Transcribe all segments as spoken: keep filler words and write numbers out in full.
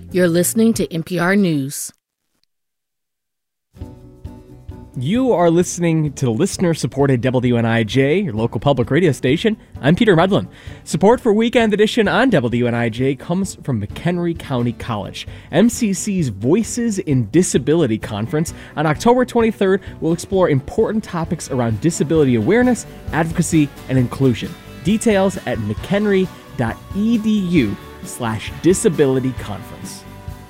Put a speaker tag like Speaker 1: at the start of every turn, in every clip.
Speaker 1: You're listening to N P R News.
Speaker 2: You are listening to listener-supported W N I J, your local public radio station. I'm Peter Medlin. Support for Weekend Edition on W N I J comes from McHenry County College. M C C's Voices in Disability Conference on October twenty-third will explore important topics around disability awareness, advocacy, and inclusion. Details at mchenry.edu slash disability conference.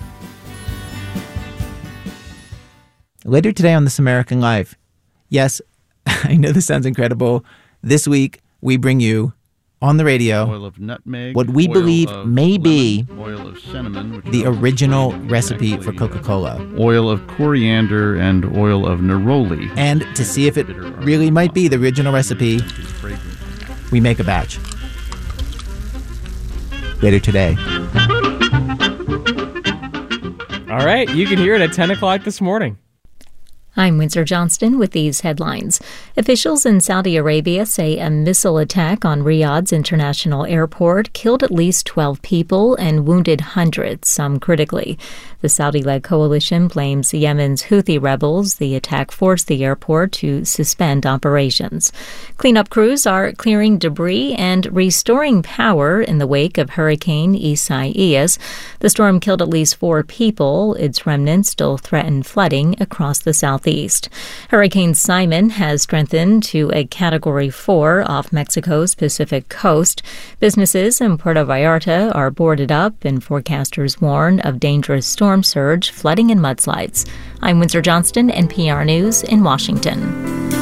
Speaker 3: Later today on This American Life, yes, I know this sounds incredible. This week, we bring you on the radio
Speaker 4: oil of nutmeg,
Speaker 3: what we believe may be
Speaker 4: lemon, oil of cinnamon,
Speaker 3: the original recipe for Coca-Cola.
Speaker 4: Oil of coriander and oil of neroli.
Speaker 3: And to see if it really might be the original recipe, we make a batch. Later today.
Speaker 2: All right, you can hear it at ten o'clock this morning.
Speaker 5: I'm Windsor Johnston with these headlines. Officials in Saudi Arabia say a missile attack on Riyadh's international airport killed at least twelve people and wounded hundreds, some critically. The Saudi-led coalition blames Yemen's Houthi rebels. The attack forced the airport to suspend operations. Cleanup crews are clearing debris and restoring power in the wake of Hurricane Isaias. The storm killed at least four people. Its remnants still threaten flooding across the southeast. Hurricane Simon has strengthened to a Category four off Mexico's Pacific coast. Businesses in Puerto Vallarta are boarded up, and forecasters warn of dangerous storm surge, flooding, and mudslides. I'm Windsor Johnston, N P R News in Washington.